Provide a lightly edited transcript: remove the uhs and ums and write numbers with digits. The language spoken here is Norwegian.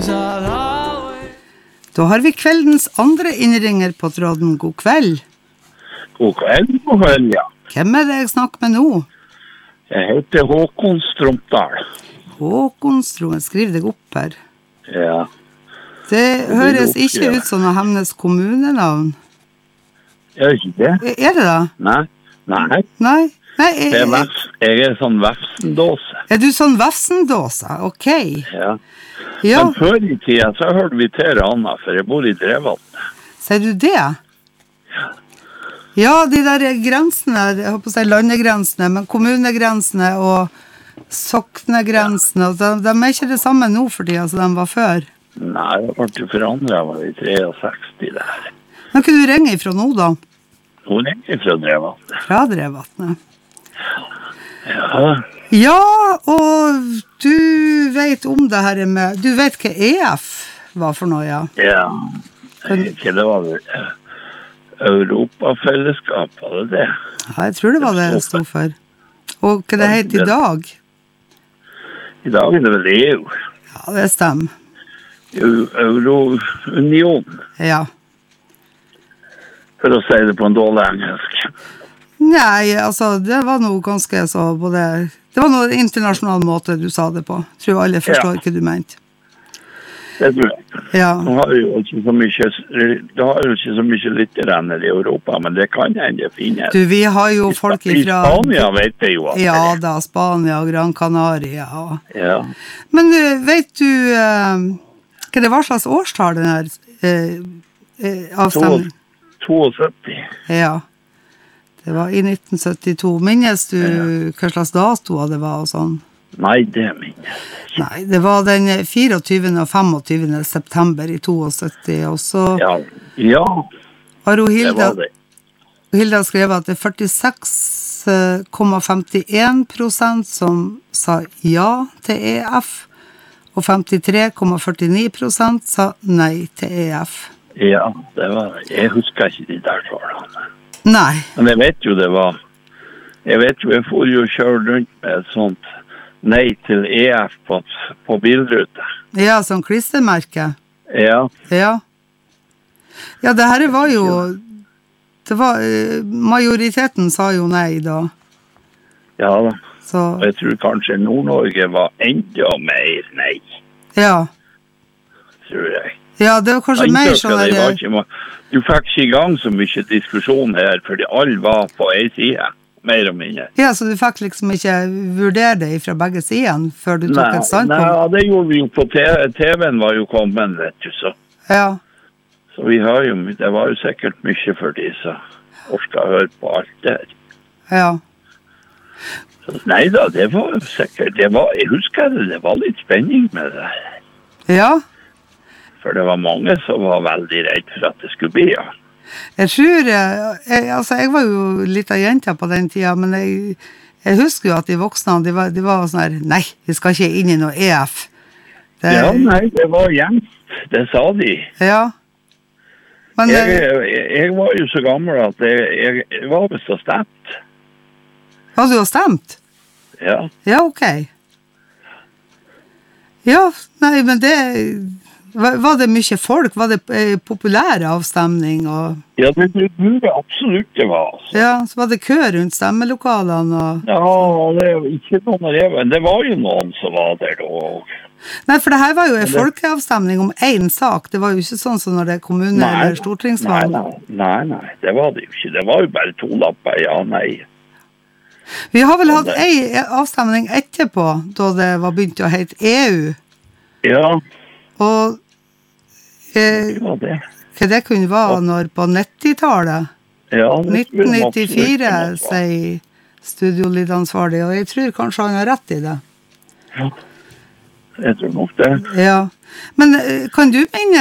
Da har vi kveldens andre innringer på tråden. God kveld. God kveld, ja. Hvem det jeg snakker med nå? Jeg heter Håkon Strømdal. Håkon Strømdal, skriv deg opp her. Ja. Det høres ikke ut som noe Hemnes kommunenavn. Er det ikke det? Er det da? Nei. Nei, jeg er sånn vefsendåse. Er du sånn vefsendåse? Ok. Ja. Ja. Men før i tiden så hørte vi til Rana, for jeg bor i Drevvatn. Sier du det? Ja, de der grensene, jeg håper å si landegrensene, men kommunegrensene og soknegrensene, de er ikke det samme nå for tiden som de var før. Nei, det ble forandret, jeg var i 63 der. Men kunne du ringe ifra nå da? Hun ringer fra Drevvatn. Fra Drevvatn, Ja. Ja, og du vet om det her med... Du vet hva EF var for noe, ja? Ja. Ikke det var Europafellesskap, var det det? Ja, jeg tror det var det det stod for. Og hva det heter i dag? I dag er det vel EU. Ja, det stemmer. Eurounion. Ja. For å si det på en dårlig engelsk. Nei, altså, det var noe ganske så både... Det var noe internasjonal måte du sa det på. Jeg tror alle forstår hva du mente. Det tror jeg. Ja. Det har jo ikke så mye litteræner i Europa, men det kan hende finnes. Du, vi har jo folk ifra... I Spania vet jeg jo at ja, da, Spania og Gran Canaria. Ja. Men vet du hva det var slags årstall den her avstemningen? 72. Ja. Det var i 1972. Minnes du hva slags datoer det var og sånn? Nei, det minnes jeg. Nei, det var den 24. og 25. september i 72, og så ja. Har hun Hilda skrevet at det er 46,51% som sa ja til EF, og 53,49% sa nei til EF. Ja, det var det. Jeg husker ikke de der tallene. Nei. Men jeg vet jo det var... Jeg får jo kjøre rundt med et sånt nei til EF på bilrute. Ja, som klistermerke. Ja. Ja, det her var jo... Det var... Majoriteten sa jo nei da. Ja da. Så... Og jeg tror kanskje Nord-Norge var enda mer nei. Ja. Tror jeg. Ja, det var kanskje mer sånn... Du fikk ikke i gang så mye diskusjon her, fordi alle var på en side, mer og mindre. Ja, så du fikk liksom ikke vurdere det fra begge sidene før du tok et standpunkt? Nei, det gjorde vi jo på TV-en var jo kommet, vet du, så. Ja. Så vi har jo, det var jo sikkert mye for de som orket å høre på alt det her. Ja. Så, nei da, det var jo sikkert, jeg husker det var litt spenning med det her. Ja. For det var mange som var veldig redd for at det skulle bli, ja. Jeg tror, jeg var jo litt av jenta på den tiden, men jeg husker jo at de voksne, de var sånn her, nei, vi skal ikke inn i noe EF. Nei, det var jevnt, det sa de. Ja. Men, jeg var jo så gammel at jeg var vist og stemt. Var du og stemt? Ja. Ja, ok. Ja, nei, men det... Var det mye folk? Var det populær avstemning? Ja, det absolutt det var. Altså. Ja, så var det kø rundt stemmelokalene? Ja, det var ikke noen reven. Det var jo noen som var der da. Nei, for det her var jo en folkeavstemning om en sak. Det var jo ikke sånn som når det er kommune- eller stortingsvalg. Nei, det var det jo ikke. Det var jo bare 2 lapper, ja, nei. Vi har vel hatt en avstemning etterpå, da det var begynt å hete EU. Ja. Og hva det kunne være når på 90-tallet? Ja, 1994, sier studiolidansvarlig, og jeg tror kanskje han har rett i det. Ja, jeg tror nok det. Ja, men kan du minne